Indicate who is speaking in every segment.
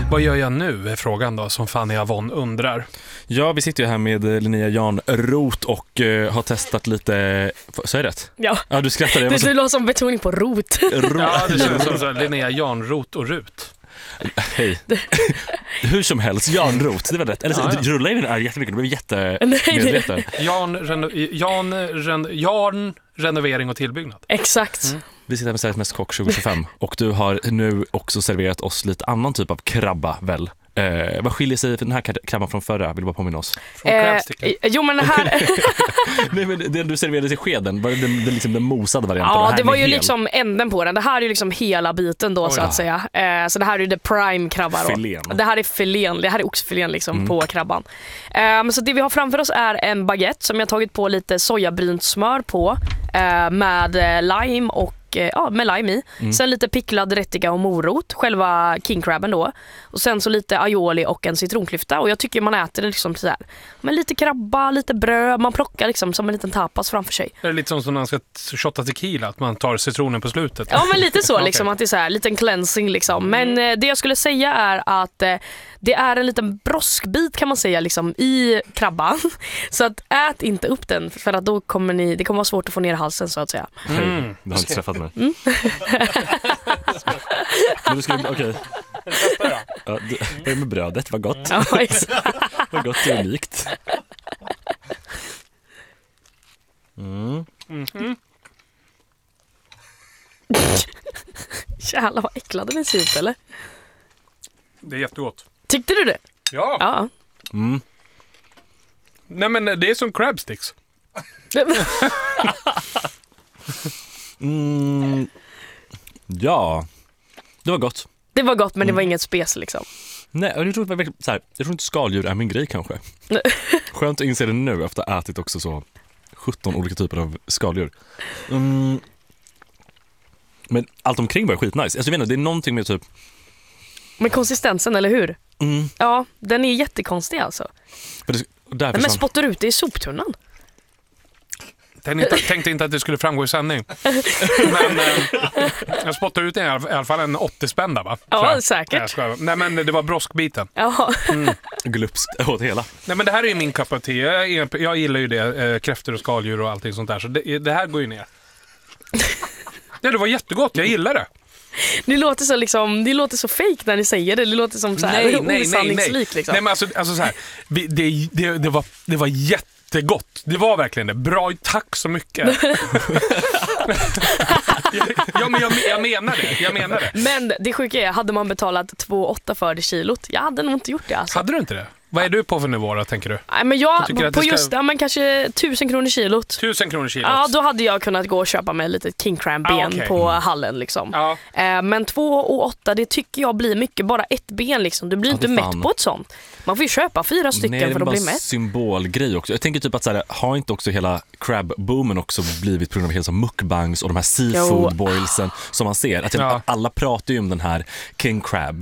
Speaker 1: Vad gör jag nu är frågan då, som Fanny Avon undrar.
Speaker 2: Ja, vi sitter ju här med Linnea Jarnroth och har testat lite... Så är det rätt?
Speaker 3: Ja.
Speaker 2: Ja, du skrattar.
Speaker 3: Det låter som betoning på rot.
Speaker 1: Ja, det känns som så Linnea Jarnroth och Rut.
Speaker 2: Hej. Hur som helst, Jarnroth, det var rätt. Eller så, rulla in den här jättemycket, det blev jättemedveten. Jarn, renovering och tillbyggnad.
Speaker 3: Exakt.
Speaker 2: Vi sitter med Sveriges mest kock 2025 och du har nu också serverat oss lite annan typ av krabba, väl? Vad skiljer sig för den här krabban från förra? Vill du bara påminna oss?
Speaker 3: Jo, men det här...
Speaker 2: Nej, men det du serverade i skeden, var det liksom den mosade varianten?
Speaker 3: Ja, det var ju liksom änden på den. Det här är ju liksom hela biten då, så att säga. Så det här är ju the prime krabba då.
Speaker 2: Filén.
Speaker 3: Det här är filén, det här är oxfilén liksom på krabban. Så det vi har framför oss är en baguette som jag tagit på lite sojabrynt smör på med lime och med lime i. Sen lite picklad rättika och morot, själva king crabben då. Och sen så lite aioli och en citronklyfta. Och jag tycker man äter det liksom så här, men lite krabba, lite bröd, man plockar liksom som en liten tapas framför sig.
Speaker 1: Det är lite som när man ska shotta tequila, att man tar citronen på slutet.
Speaker 3: Ja, men lite så liksom, att det är så här liten cleansing liksom. Men det jag skulle säga är att det är en liten broskbit kan man säga liksom i krabban. Så att ät inte upp den, för att då kommer det kommer vara svårt att få ner halsen, så att säga.
Speaker 2: Du har inte träffat mig. Men du ska, okej. Ja, det med brödet var gott.
Speaker 3: Ja, exakt.
Speaker 2: Vad gott och unikt.
Speaker 3: Jävlar vad äcklade den ser ut, eller?
Speaker 1: Det är jättegott.
Speaker 3: Tyckte du det?
Speaker 1: Ja. Nej, men det är som crab sticks.
Speaker 2: Ja, det var gott.
Speaker 3: Det var gott, men det var inget spes liksom.
Speaker 2: Nej, jag tror inte skaldjur är min grej kanske. Skönt att inse det nu efter att ha ätit också så 17 olika typer av skaldjur. Men allt omkring var skitnice. Alltså, jag vet inte, det är någonting med typ...
Speaker 3: Med konsistensen, eller hur? Ja, den är jättekonstig alltså. Men spottar ut det i soptunnan.
Speaker 1: Tänkte inte att det skulle framgå i sändning. Men jag spottar ut i alla fall en 80 spänn där, va?
Speaker 3: Ja, säkert.
Speaker 1: Nej, men det var broskbiten.
Speaker 3: Ja.
Speaker 2: Glupskt åt hela.
Speaker 1: Nej, men det här är ju min cup of tea. Jag gillar ju det. Kräftor och skaldjur och allting sånt där. Så det här går ju ner. Ja, det var jättegott. Jag gillar det.
Speaker 3: Det låter så fake när ni säger det. Det låter som så här osanningslik liksom.
Speaker 1: Nej, men alltså så här. Det var jättegott. Det var verkligen det. Bra, tack så mycket. Ja, men jag menar det.
Speaker 3: Men det sjuka är, hade man betalat 2,8 för det kilot, jag hade nog inte gjort det alltså.
Speaker 1: Hade du inte det? Vad är du på för nivå då, tänker du?
Speaker 3: Nej, men jag på just men kanske 1000 kronor kilot.
Speaker 1: 1000 kronor kilot?
Speaker 3: Ja, då hade jag kunnat gå och köpa mig lite king crab ben på hallen liksom.
Speaker 1: Ja.
Speaker 3: Men 2,8, det tycker jag blir mycket, bara ett ben liksom. Du blir inte mätt på ett sånt. Man får ju köpa 4 stycken för att bli mätt. Det är bara
Speaker 2: symbolgrej också. Jag tänker typ att så här, har inte också hela crab-boomen också blivit på grund av hela mukbangs och de här seafood boilsen som man ser? Att alla pratar ju om den här king crab.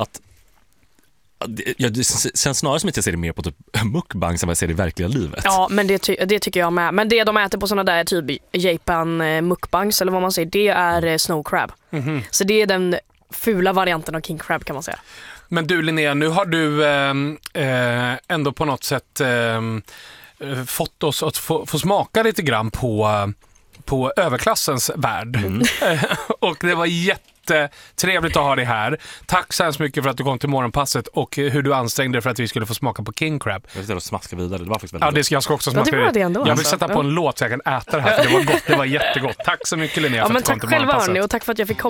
Speaker 2: Det känns snarare som att jag ser det mer på typ mukbangs än vad jag ser det i verkliga livet.
Speaker 3: Ja, men det tycker jag med. Men det de äter på såna där typ Japan mukbangs eller vad man säger, det är snow crab. Så det är den fula varianten av king crab kan man säga.
Speaker 1: Men du Linnea, nu har du ändå på något sätt fått oss att få smaka lite grann på överklassens värld. Och det var jättetrevligt att ha dig här. Tack så hemskt mycket för att du kom till morgonpasset och hur du ansträngde dig för att vi skulle få smaka på king crab.
Speaker 2: Jag vill smaska vidare, det var faktiskt väldigt
Speaker 1: gott. Jag ska också smaka
Speaker 3: det.
Speaker 1: Jag vill sätta på en låt så jag kan äta det här, för det var gott, det var jättegott. Tack så mycket Linnea för att du kom till morgonpasset.
Speaker 3: Tack själva hörni, och tack för att jag fick komma.